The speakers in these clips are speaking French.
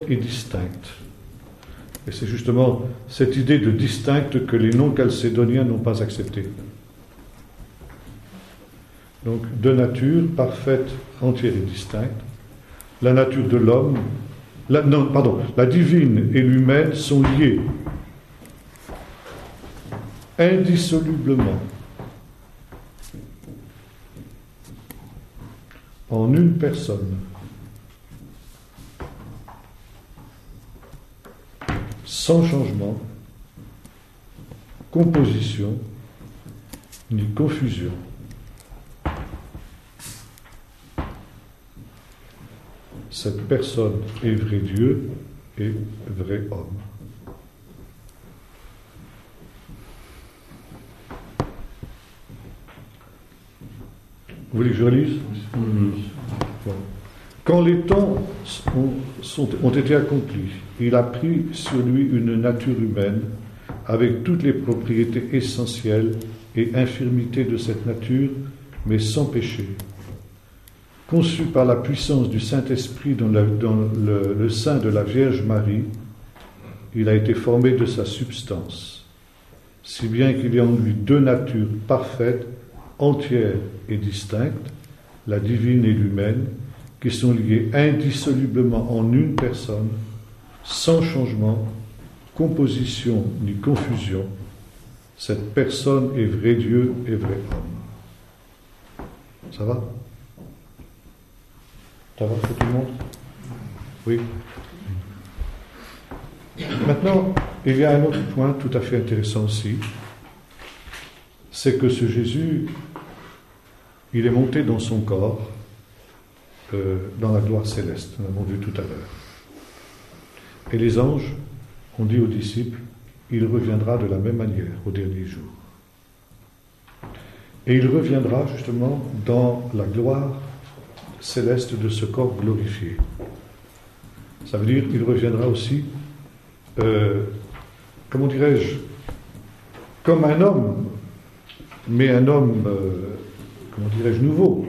et distincte. Et c'est justement cette idée de distincte que les non-chalcédoniens n'ont pas acceptée. Donc, deux natures parfaites, entières et distinctes. La nature de l'homme, la divine et l'humaine sont liées indissolublement en une personne, sans changement, composition, ni confusion. Cette personne est vrai Dieu et vrai homme. Vous voulez que je relise ? Bon. Quand les temps ont été accomplis, il a pris sur lui une nature humaine avec toutes les propriétés essentielles et infirmités de cette nature, mais sans péché. Conçu par la puissance du Saint-Esprit dans le sein de la Vierge Marie, il a été formé de sa substance, si bien qu'il y a en lui deux natures parfaites, entières et distinctes, la divine et l'humaine, qui sont liées indissolublement en une personne, sans changement, composition ni confusion. Cette personne est vrai Dieu et vrai homme. Ça va ? Ça va pour tout le monde ? Oui. Maintenant, il y a un autre point tout à fait intéressant aussi, c'est que ce Jésus, il est monté dans son corps, dans la gloire céleste, nous l'avons vu tout à l'heure. Et les anges ont dit aux disciples, il reviendra de la même manière au dernier jour. Et il reviendra justement dans la gloire céleste de ce corps glorifié. Ça veut dire qu'il reviendra aussi, comment dirais-je, comme un homme, mais un homme, comment dirais-je, nouveau.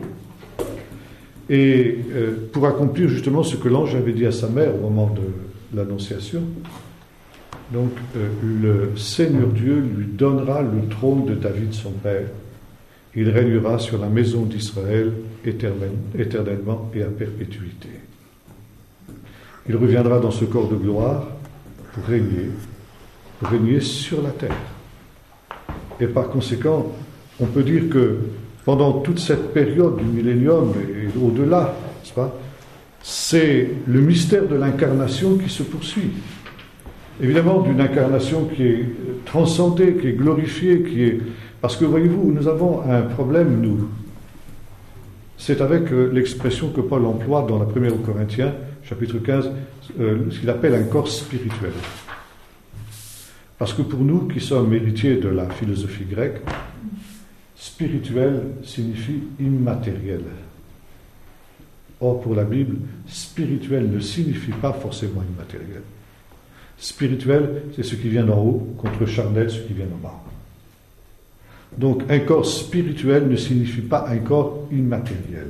Et pour accomplir justement ce que l'ange avait dit à sa mère au moment de l'Annonciation, donc le Seigneur Dieu lui donnera le trône de David son père. Il régnera sur la maison d'Israël éternellement et à perpétuité. Il reviendra dans ce corps de gloire pour régner sur la terre. Et par conséquent, on peut dire que pendant toute cette période du millénium et au-delà, n'est-ce pas, c'est le mystère de l'incarnation qui se poursuit. Évidemment, d'une incarnation qui est transcendée, qui est glorifiée, qui est... Parce que, voyez-vous, nous avons un problème, nous. C'est avec l'expression que Paul emploie dans la première aux Corinthiens, chapitre 15, ce qu'il appelle un corps spirituel. Parce que pour nous, qui sommes héritiers de la philosophie grecque, spirituel signifie immatériel. Or, pour la Bible, spirituel ne signifie pas forcément immatériel. Spirituel, c'est ce qui vient d'en haut, contre charnel, ce qui vient d'en bas. Donc, un corps spirituel ne signifie pas un corps immatériel.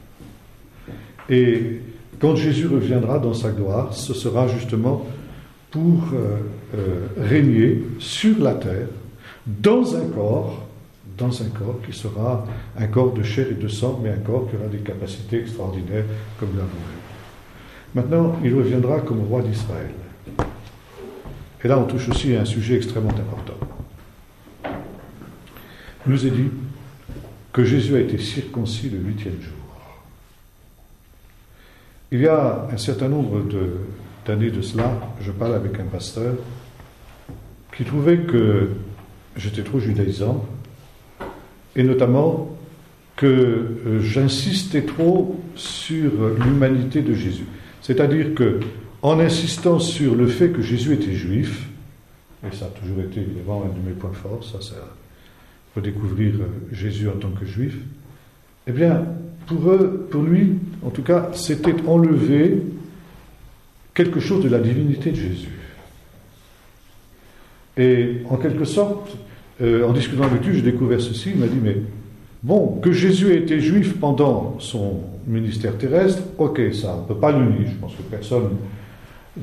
Et quand Jésus reviendra dans sa gloire, ce sera justement pour régner sur la terre, dans un corps qui sera un corps de chair et de sang, mais un corps qui aura des capacités extraordinaires, comme nous l'avons vu. Maintenant, il reviendra comme roi d'Israël. Et là, on touche aussi à un sujet extrêmement important. Il nous est dit que Jésus a été circoncis le 8e jour. Il y a un certain nombre d'années de cela, je parle avec un pasteur qui trouvait que j'étais trop judaïsant, et notamment que j'insistais trop sur l'humanité de Jésus. C'est-à-dire que, en insistant sur le fait que Jésus était juif, et ça a toujours été évidemment un de mes points forts, ça redécouvrir Jésus en tant que juif, eh bien, pour lui, en tout cas, c'était enlever quelque chose de la divinité de Jésus. Et en quelque sorte, en discutant avec lui, j'ai découvert ceci, il m'a dit, mais bon, que Jésus ait été juif pendant son ministère terrestre, ok, ça, on ne peut pas le nier, je pense que personne